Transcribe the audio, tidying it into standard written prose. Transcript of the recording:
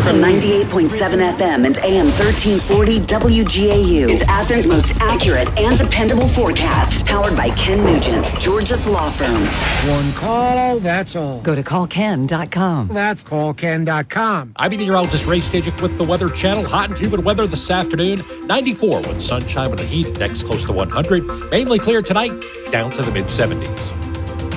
From 98.7 FM and AM 1340 WGAU. It's Athens' most accurate and dependable forecast. Powered by Ken Nugent, Georgia's law firm. One call, that's all. Go to callken.com. That's callken.com. I'm meteorologist Ray Stajic with the Weather Channel. Hot and humid weather this afternoon. 94 with sunshine with the heat. Next close to 100. Mainly clear tonight, down to the mid-70s.